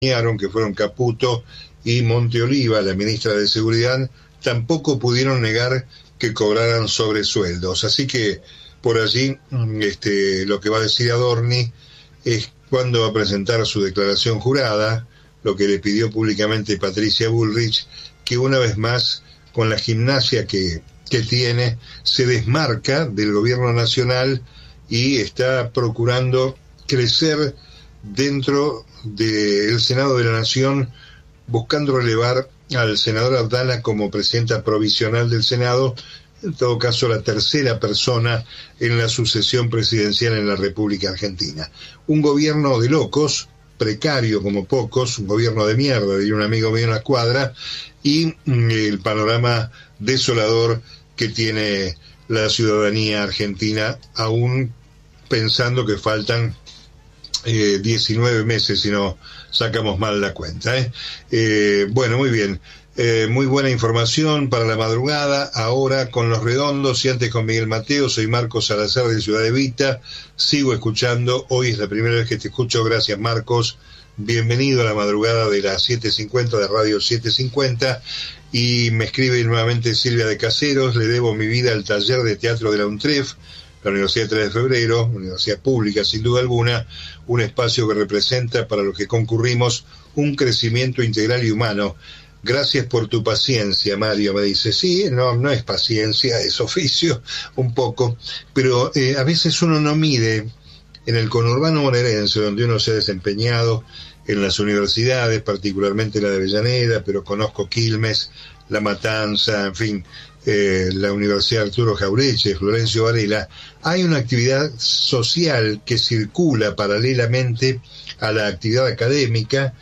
que fueron Caputo y Monteoliva, la ministra de Seguridad, tampoco pudieron negar que cobraran sobresueldos. Así que por allí lo que va a decir Adorni es cuándo va a presentar su declaración jurada, lo que le pidió públicamente Patricia Bullrich, que una vez más, con la gimnasia que tiene, se desmarca del gobierno nacional y está procurando crecer dentro del Senado de la Nación, buscando relevar al senador Abdala como presidenta provisional del Senado, en todo caso la tercera persona en la sucesión presidencial en la República Argentina. Un gobierno de locos, precario como pocos, un gobierno de mierda, diría un amigo mío en la cuadra, y el panorama desolador que tiene la ciudadanía argentina, aún pensando que faltan 19 meses si no sacamos mal la cuenta. Bueno, muy bien. Muy buena información para la madrugada, ahora con Los Redondos y antes con Miguel Mateo. Soy Marcos Salazar de Ciudad Evita, sigo escuchando, hoy es la primera vez que te escucho, gracias Marcos, bienvenido a la madrugada de las 7:50 de Radio 750, y me escribe nuevamente Silvia de Caseros, le debo mi vida al taller de teatro de la UNTREF, la Universidad 3 de Febrero, universidad pública sin duda alguna, un espacio que representa para los que concurrimos un crecimiento integral y humano. Gracias por tu paciencia, Mario, me dice. Sí, no es paciencia, es oficio, un poco, pero a veces uno no mide en el conurbano bonaerense, donde uno se ha desempeñado en las universidades, particularmente la de Avellaneda, pero conozco Quilmes, La Matanza, en fin, la Universidad Arturo Jaureche, Florencio Varela. Hay una actividad social que circula paralelamente a la actividad académica,